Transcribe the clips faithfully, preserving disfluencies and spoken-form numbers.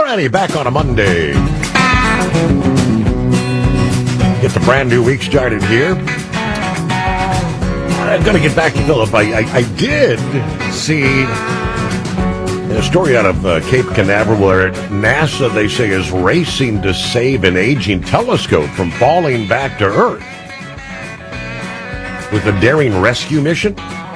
Alrighty, back on a Monday. Get the brand new week started here. I'm going to get back to Philip. I, I, I did see a story out of uh, Cape Canaveral where NASA, they say, is racing to save an aging telescope from falling back to Earth with a daring rescue mission.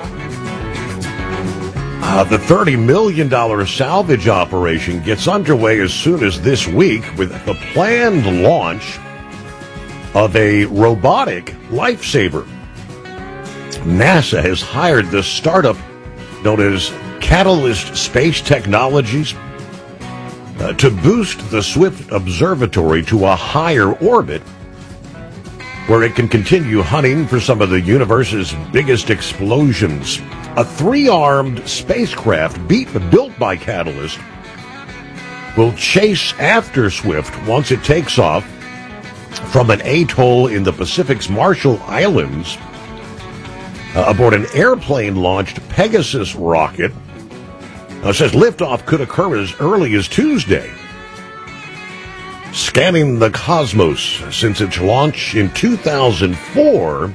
Uh, the thirty million dollars salvage operation gets underway as soon as this week with the planned launch of a robotic lifesaver. NASA has hired the startup known as Catalyst Space Technologies uh, to boost the Swift Observatory to a higher orbit where it can continue hunting for some of the universe's biggest explosions. A three-armed spacecraft beat, built by Catalyst will chase after Swift once it takes off from an atoll in the Pacific's Marshall Islands uh, aboard an airplane-launched Pegasus rocket. Uh, it says liftoff could occur as early as Tuesday. Scanning the cosmos since its launch in two thousand four,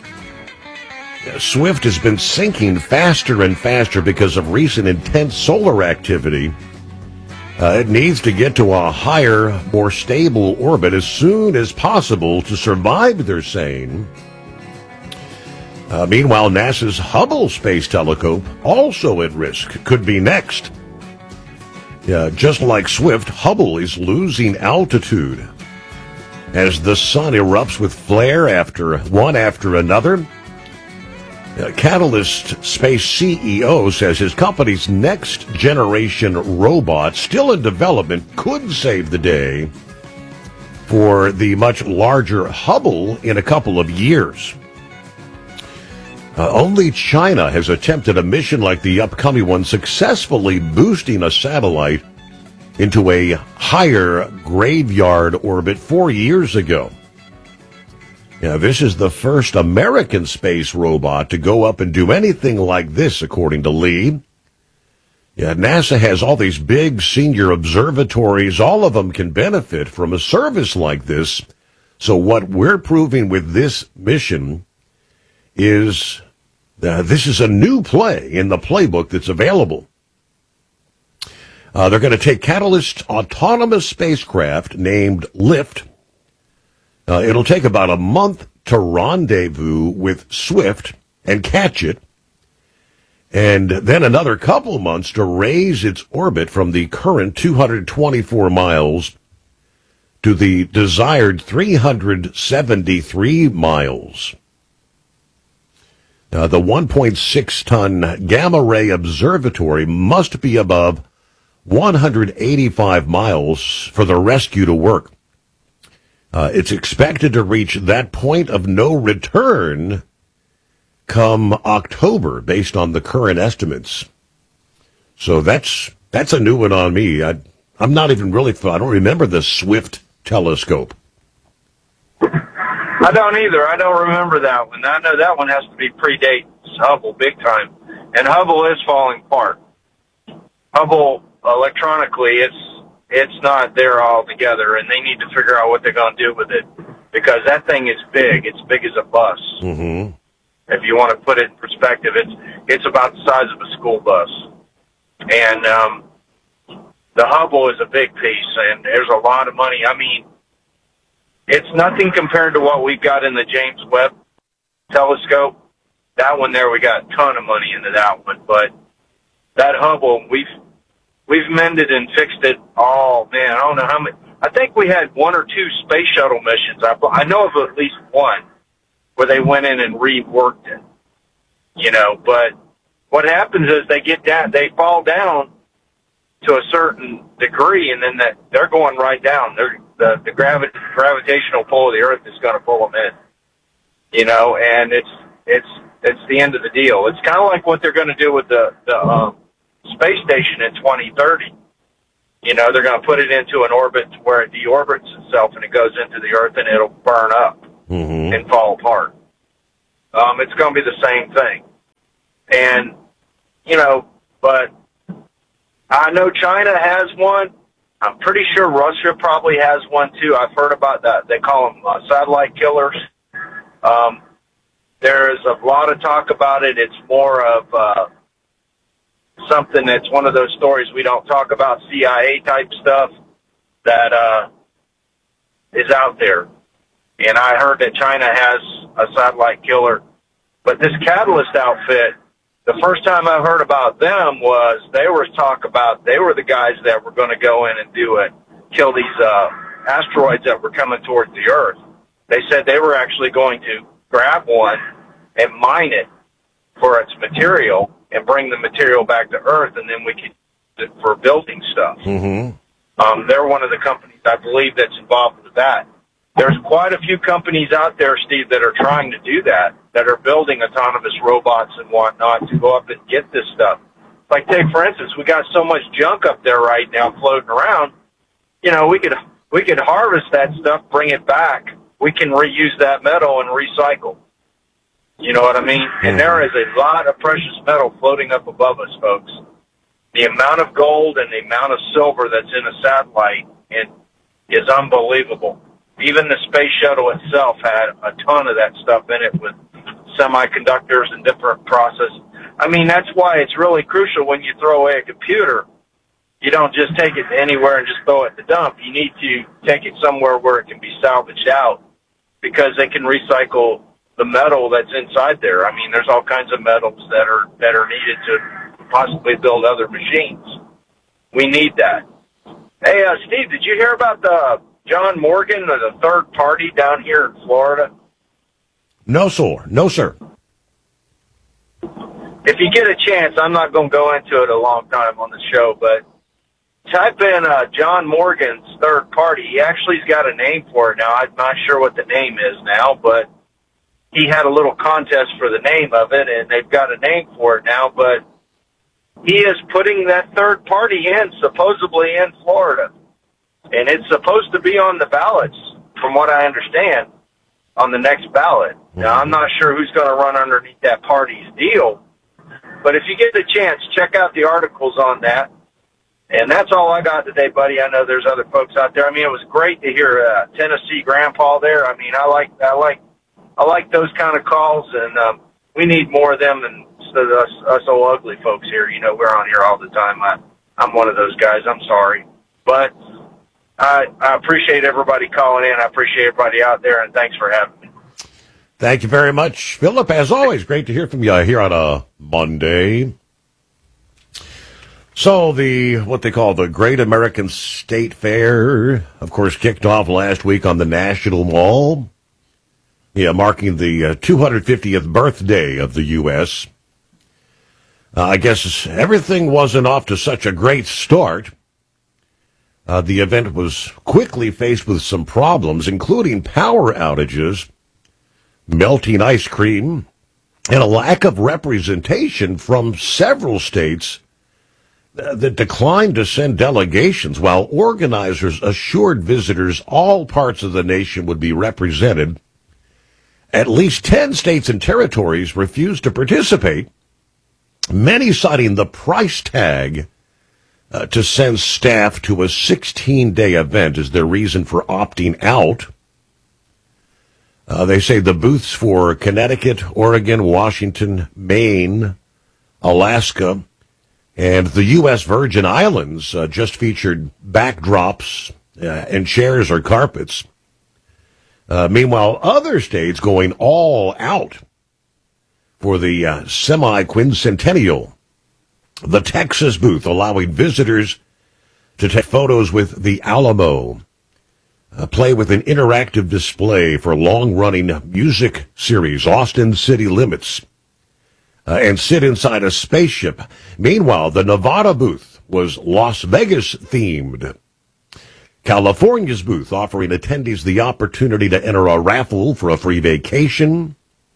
Swift has been sinking faster and faster because of recent intense solar activity. Uh, it needs to get to a higher, more stable orbit as soon as possible to survive, they're saying. Uh, meanwhile, NASA's Hubble Space Telescope, also at risk, could be next. Uh, just like Swift, Hubble is losing altitude as the sun erupts with flare after one after another. Uh, Catalyst Space C E O says his company's next generation robot, still in development, could save the day for the much larger Hubble in a couple of years. Uh, only China has attempted a mission like the upcoming one, successfully boosting a satellite into a higher graveyard orbit four years ago. Yeah, this is the first American space robot to go up and do anything like this, according to Lee. Yeah, NASA has all these big senior observatories. All of them can benefit from a service like this. So what we're proving with this mission is uh, this is a new play in the playbook that's available. Uh, they're going to take Catalyst autonomous spacecraft named Lift. Uh, it'll take about a month to rendezvous with Swift and catch it, and then another couple months to raise its orbit from the current two hundred twenty-four miles to the desired three hundred seventy-three miles. Uh, the one point six ton gamma ray observatory must be above one hundred eighty-five miles for the rescue to work. Uh, it's expected to reach that point of no return come October, based on the current estimates. So that's that's a new one on me. I, I'm not even really, I don't remember the Swift telescope. I don't either. I don't remember that one. I know that one has to be predate Hubble big time. And Hubble is falling apart. Hubble, electronically, it's it's not there altogether, and they need to figure out what they're going to do with it, because that thing is big. It's big as a bus. Mm-hmm. If you want to put it in perspective, it's it's about the size of a school bus. And um, the Hubble is a big piece, and there's a lot of money. I mean, it's nothing compared to what we've got in the James Webb telescope. That one there, we got a ton of money into that one. But that Hubble, we've we've mended and fixed it. Oh, man, I don't know how many. I think we had one or two space shuttle missions. I, I know of at least one where they went in and reworked it, you know. But what happens is they get down, they fall down to a certain degree, and then that they're going right down. They're, the the gravi- gravitational pull of the Earth is going to pull them in, you know. And it's it's it's the end of the deal. It's kind of like what they're going to do with the the um, space station in twenty thirty. You know, they're going to put it into an orbit where it deorbits itself and it goes into the Earth and it'll burn up mm-hmm. and fall apart. Um, it's going to be the same thing. And, you know, but I know China has one. I'm pretty sure Russia probably has one too. I've heard about that. They call them uh, satellite killers. Um, there's a lot of talk about it. It's more of uh, something that's one of those stories we don't talk about, C I A type stuff that uh, is out there. And I heard that China has a satellite killer. But this Catalyst outfit, the first time I heard about them was they were talk about, they were the guys that were going to go in and do it, kill these uh, asteroids that were coming towards the Earth. They said they were actually going to grab one and mine it for its material and bring the material back to Earth, and then we could use it for building stuff. Mm-hmm. Um, they're one of the companies, I believe, that's involved with that. There's quite a few companies out there, Steve, that are trying to do that, that are building autonomous robots and whatnot to go up and get this stuff. Like, take, for instance, we got so much junk up there right now floating around. You know, we could we could harvest that stuff, bring it back. We can reuse that metal and recycle. You know what I mean? And there is a lot of precious metal floating up above us, folks. The amount of gold and the amount of silver that's in a satellite is unbelievable. Even the space shuttle itself had a ton of that stuff in it with semiconductors and different processes. I mean, that's why it's really crucial when you throw away a computer. You don't just take it anywhere and just throw it in the dump. You need to take it somewhere where it can be salvaged out because they can recycle the metal that's inside there. I mean, there's all kinds of metals that are that are needed to possibly build other machines. We need that. Hey, uh, Steve, did you hear about the John Morgan, or the third party down here in Florida? No, sir. No, sir. If you get a chance, I'm not going to go into it a long time on the show, but type in uh, John Morgan's third party. He actually's got a name for it now. I'm not sure what the name is now, but he had a little contest for the name of it, and they've got a name for it now, but he is putting that third party in, supposedly in Florida. And it's supposed to be on the ballots, from what I understand, on the next ballot. Now, I'm not sure who's going to run underneath that party's deal, but if you get the chance, check out the articles on that. And that's all I got today, buddy. I know there's other folks out there. I mean, it was great to hear uh, Tennessee Grandpa there. I mean, I like, I like, I like those kind of calls, and um, we need more of them than us, us old ugly folks here. You know, we're on here all the time. I, I'm one of those guys. I'm sorry, but I, I appreciate everybody calling in. I appreciate everybody out there, and thanks for having me. Thank you very much, Philip. As always, great to hear from you here on a Monday. So the, what they call the Great American State Fair, of course, kicked off last week on the National Mall, yeah, marking the uh, two hundred fiftieth birthday of the U S Uh, I guess everything wasn't off to such a great start. Uh, the event was quickly faced with some problems, including power outages, melting ice cream, and a lack of representation from several states that declined to send delegations, while organizers assured visitors all parts of the nation would be represented. At least ten states and territories refused to participate, many citing the price tag uh, to send staff to a sixteen-day event as their reason for opting out. Uh, they say the booths for Connecticut, Oregon, Washington, Maine, Alaska, and the U S Virgin Islands uh, just featured backdrops uh, and chairs or carpets. Uh, meanwhile, other states going all out for the uh, semi-quincentennial. The Texas booth allowing visitors to take photos with the Alamo, uh, play with an interactive display for long-running music series Austin City Limits, Uh, and sit inside a spaceship. Meanwhile, the Nevada booth was Las Vegas themed. California's booth offering attendees the opportunity to enter a raffle for a free vacation.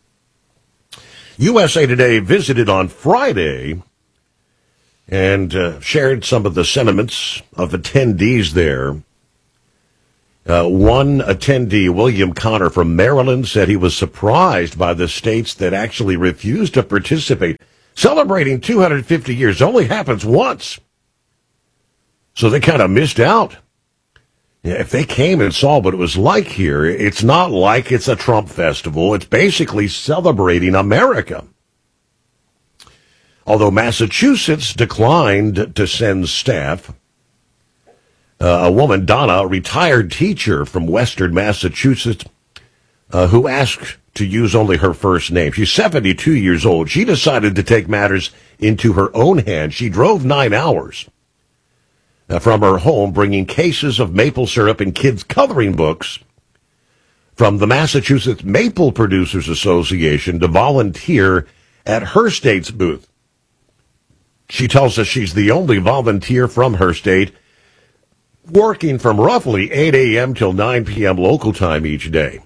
U S A Today visited on Friday and uh, shared some of the sentiments of attendees there. Uh, one attendee, William Connor from Maryland, said he was surprised by the states that actually refused to participate. Celebrating two hundred fifty years only happens once. So they kind of missed out. Yeah, if they came and saw what it was like here, it's not like it's a Trump festival. It's basically celebrating America. Although Massachusetts declined to send staff, uh, a woman, Donna, a retired teacher from Western Massachusetts, uh, who asked to use only her first name. She's seventy-two years old. She decided to take matters into her own hands. She drove nine hours uh, from her home, bringing cases of maple syrup and kids' coloring books from the Massachusetts Maple Producers Association to volunteer at her state's booth. She tells us she's the only volunteer from her state, working from roughly eight a.m. till nine p.m. local time each day.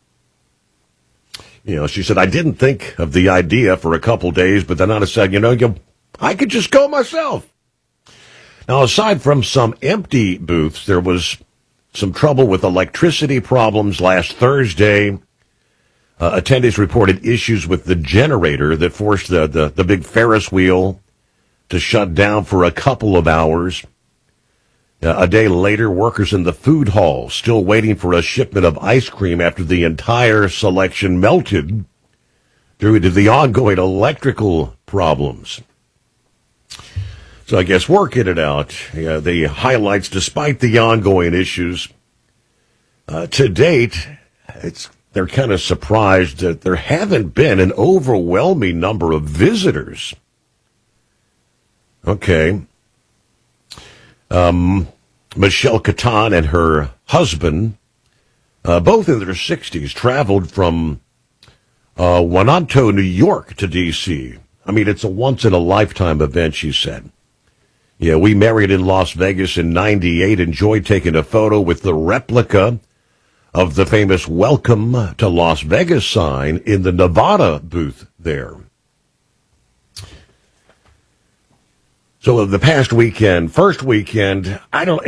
You know, she said, I didn't think of the idea for a couple days, but then I said, you know, you, I could just go myself. Now, aside from some empty booths, there was some trouble with electricity problems last Thursday. Uh, attendees reported issues with the generator that forced the, the, the big Ferris wheel to shut down for a couple of hours. Uh, a day later, workers in the food hall still waiting for a shipment of ice cream after the entire selection melted due to the ongoing electrical problems. So I guess working it out. Yeah, the highlights, despite the ongoing issues, uh, to date, it's they're kind of surprised that there haven't been an overwhelming number of visitors. Okay. Um, Michelle Catan and her husband, uh, both in their sixties, traveled from uh, Wananto, New York to D C. I mean, it's a once-in-a-lifetime event, she said. Yeah, we married in Las Vegas in ninety-eight, enjoyed taking a photo with the replica of the famous Welcome to Las Vegas sign in the Nevada booth there. So the past weekend, first weekend, I don't,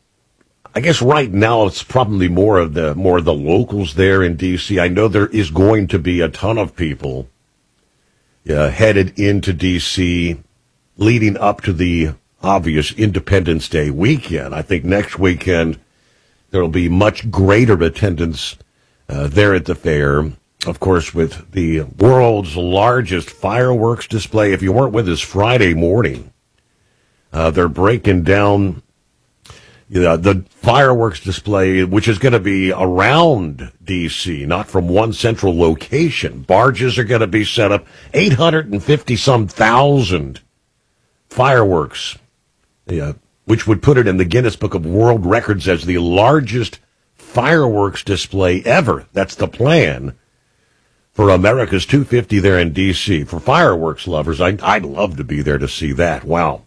I guess right now it's probably more of the, more of the locals there in D C. I know there is going to be a ton of people uh, headed into D C leading up to the obvious Independence Day weekend. I think next weekend there will be much greater attendance uh, there at the fair. Of course, with the world's largest fireworks display. If you weren't with us Friday morning, Uh, they're breaking down you know, the fireworks display, which is going to be around D C, not from one central location. Barges are going to be set up, eight hundred fifty some thousand fireworks, yeah, which would put it in the Guinness Book of World Records as the largest fireworks display ever. That's the plan for America's two fifty there in D C. For fireworks lovers, I, I'd love to be there to see that. Wow.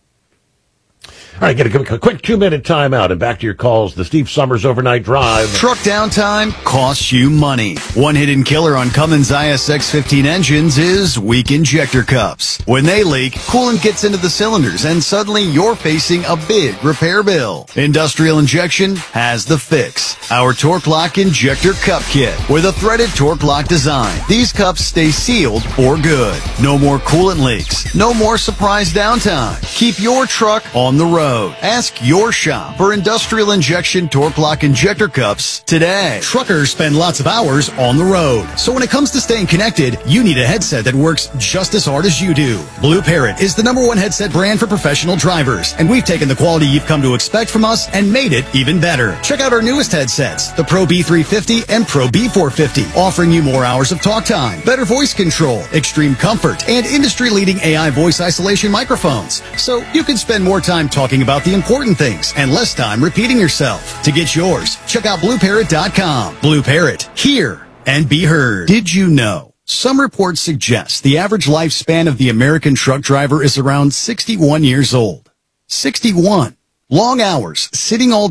All right, get a, a quick two-minute timeout and back to your calls. The Steve Summers Overnight Drive. Truck downtime costs you money. One hidden killer on Cummins I S X fifteen engines is weak injector cups. When they leak, coolant gets into the cylinders and suddenly you're facing a big repair bill. Industrial Injection has the fix. Our Torque Lock Injector Cup Kit with a threaded Torque Lock design. These cups stay sealed for good. No more coolant leaks. No more surprise downtime. Keep your truck on the road. Ask your shop for Industrial Injection Torque Lock Injector Cups today. Truckers spend lots of hours on the road. So when it comes to staying connected, you need a headset that works just as hard as you do. Blue Parrot is the number one headset brand for professional drivers. And we've taken the quality you've come to expect from us and made it even better. Check out our newest headsets, the Pro B three fifty and Pro B four fifty, offering you more hours of talk time, better voice control, extreme comfort, and industry-leading A I voice isolation microphones. So you can spend more time talking about the important things and less time repeating yourself. To get yours, check out blue parrot dot com. Blue Parrot, hear and be heard. Did you know? Some reports suggest the average lifespan of the American truck driver is around sixty-one years old. sixty-one. Long hours, sitting all day,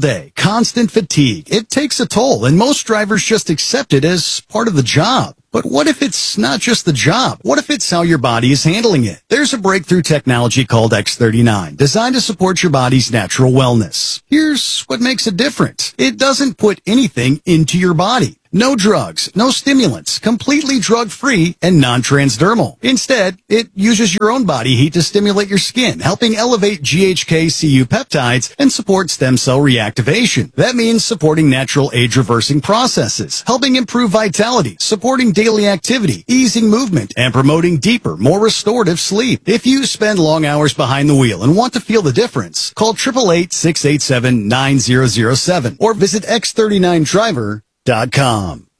constant fatigue. It takes a toll, and most drivers just accept it as part of the job. But what if it's not just the job? What if it's how your body is handling it? There's a breakthrough technology called X thirty-nine, designed to support your body's natural wellness. Here's what makes it different. It doesn't put anything into your body. No drugs, no stimulants, completely drug-free and non-transdermal. Instead, it uses your own body heat to stimulate your skin, helping elevate G H K C U peptides and support stem cell reactivation. That means supporting natural age-reversing processes, helping improve vitality, supporting daily activity, easing movement, and promoting deeper, more restorative sleep. If you spend long hours behind the wheel and want to feel the difference, call eight eight eight, six eight seven, nine zero zero seven or visit x thirty-nine driver dot com.